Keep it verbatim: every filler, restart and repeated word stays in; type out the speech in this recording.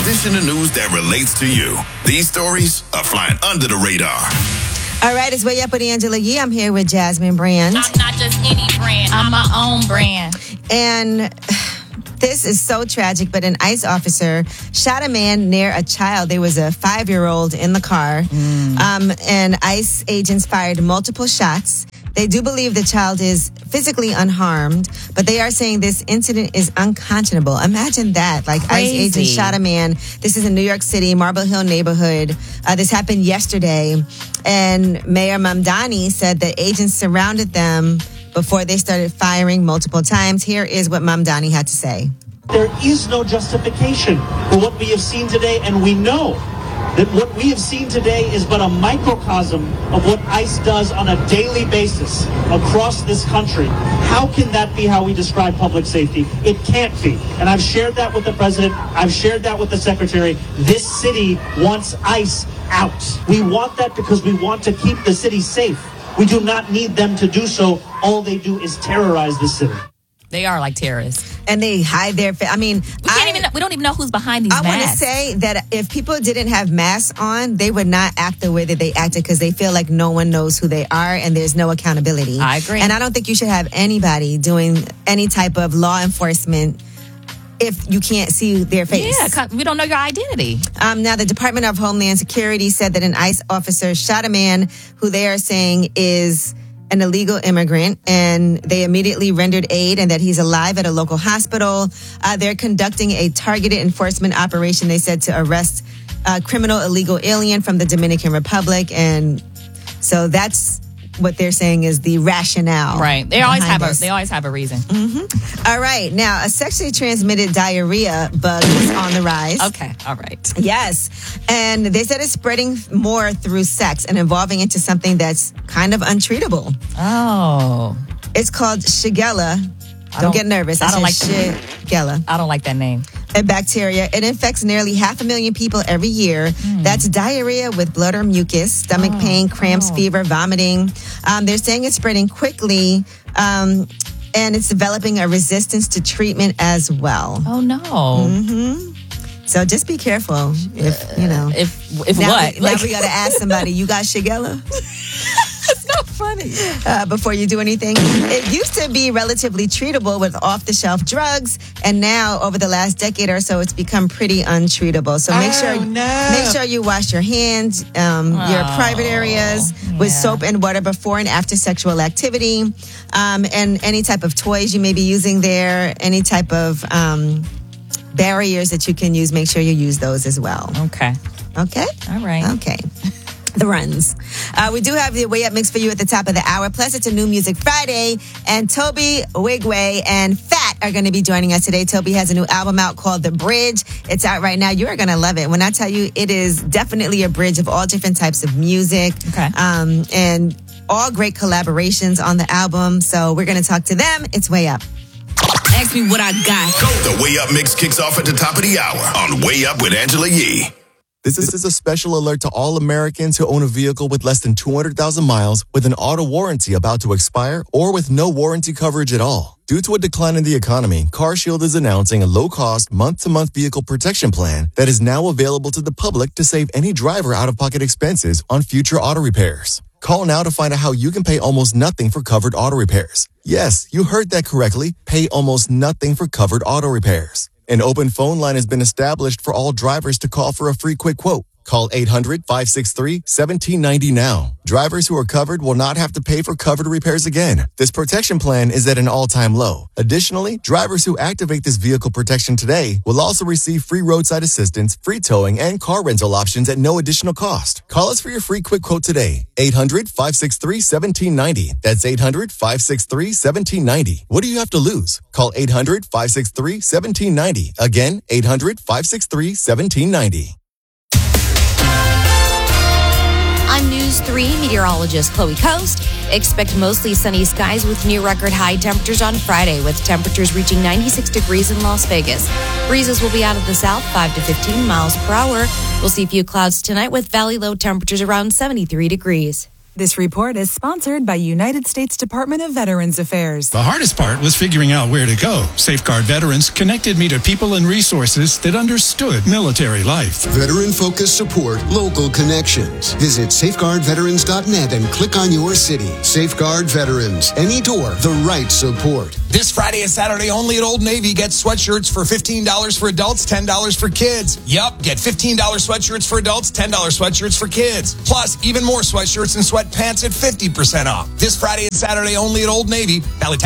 This in the news that relates to you. These stories are flying under the radar. All right, it's Way Up with Angela Yee. I'm here with Jasmine Brand. I'm not just any brand. I'm my own brand. And this is so tragic, but an ICE officer shot a man near a child. There was a five-year-old in the car, mm. um, and ICE agents fired multiple shots. They do believe the child is physically unharmed, but they are saying this incident is unconscionable. Imagine that. Like, Crazy. ICE agents shot a man. This is in New York City, Marble Hill neighborhood. Uh, this happened yesterday. And Mayor Mamdani said that agents surrounded them before they started firing multiple times. Here is what Mamdani had to say. There is no justification for what we have seen today, and we know that what we have seen today is but a microcosm of what ICE does on a daily basis across this country. How can that be how we describe public safety? It can't be. And I've shared that with the president. I've shared that with the secretary. This city wants ICE out. We want that because we want to keep the city safe. We do not need them to do so. All they do is terrorize the city. They are like terrorists. And they hide their face. I mean, we can't I, even. We don't even know who's behind these I masks. I want to say that if people didn't have masks on, they would not act the way that they acted because they feel like no one knows who they are and there's no accountability. I agree. And I don't think you should have anybody doing any type of law enforcement if you can't see their face. Yeah, we don't know your identity. Um, now, the Department of Homeland Security said that an ICE officer shot a man who they are saying is an illegal immigrant, and they immediately rendered aid and that he's alive at a local hospital. Uh, they're conducting a targeted enforcement operation, they said, to arrest a criminal illegal alien from the Dominican Republic. And so that's what they're saying is the rationale. Right. They always have this. a they always have a reason. Mm-hmm. All right. Now, a sexually transmitted diarrhea bug is on the rise. Okay. All right. Yes. And they said it's spreading more through sex and evolving into something that's kind of untreatable. Oh. It's called Shigella. Don't, don't get nervous. I don't like Shigella. I don't like that name. A bacteria. It infects nearly half a million people every year. Mm. That's diarrhea with blood or mucus, stomach oh, pain, cramps, oh. fever, vomiting. Um, they're saying it's spreading quickly, um, and it's developing a resistance to treatment as well. Oh, no. Mm-hmm. So just be careful. If, you know. If, if now what? We, like- now we got to ask somebody, you got Shigella? It's not funny. Uh, before you do anything. It used to be relatively treatable with off-the-shelf drugs, and now over the last decade or so, it's become pretty untreatable. So make oh, sure no. make sure you wash your hands, um, oh, your private areas yeah. with soap and water before and after sexual activity, um, and any type of toys you may be using there, any type of um, barriers that you can use. Make sure you use those as well. Okay. Okay. All right. Okay. The runs. Uh, we do have the Way Up mix for you at the top of the hour. Plus, it's a new Music Friday. And Toby Wigway and Fat are going to be joining us today. Toby has a new album out called The Bridge. It's out right now. You are going to love it. When I tell you, it is definitely a bridge of all different types of music. Okay. Um, and all great collaborations on the album. So we're going to talk to them. It's Way Up. Ask me what I got. The Way Up mix kicks off at the top of the hour on Way Up with Angela Yee. This is a special alert to all Americans who own a vehicle with less than two hundred thousand miles with an auto warranty about to expire or with no warranty coverage at all. Due to a decline in the economy, CarShield is announcing a low-cost, month-to-month vehicle protection plan that is now available to the public to save any driver out-of-pocket expenses on future auto repairs. Call now to find out how you can pay almost nothing for covered auto repairs. Yes, you heard that correctly. Pay almost nothing for covered auto repairs. An open phone line has been established for all drivers to call for a free quick quote. Call eight hundred, five six three, one seven nine zero now. Drivers who are covered will not have to pay for covered repairs again. This protection plan is at an all-time low. Additionally, drivers who activate this vehicle protection today will also receive free roadside assistance, free towing, and car rental options at no additional cost. Call us for your free quick quote today. eight hundred, five six three, one seven nine zero. That's eight hundred, five six three, one seven nine zero. What do you have to lose? Call eight hundred, five six three, one seven nine zero. Again, eight hundred, five six three, one seven nine zero. I'm News three meteorologist Chloe Coast. Expect mostly sunny skies with near record high temperatures on Friday, with temperatures reaching ninety-six degrees in Las Vegas. Breezes will be out of the south, five to fifteen miles per hour. We'll see a few clouds tonight with valley low temperatures around seventy-three degrees. This report is sponsored by United States Department of Veterans Affairs. The hardest part was figuring out where to go. Safeguard Veterans connected me to people and resources that understood military life. Veteran-focused support, local connections. Visit safeguard veterans dot net and click on your city. Safeguard Veterans. Any door, the right support. This Friday and Saturday only at Old Navy. Get sweatshirts for fifteen dollars for adults, ten dollars for kids. Yup, get fifteen dollars sweatshirts for adults, ten dollars sweatshirts for kids. Plus, even more sweatshirts and sweatpants at fifty percent off. This Friday and Saturday only at Old Navy. Valid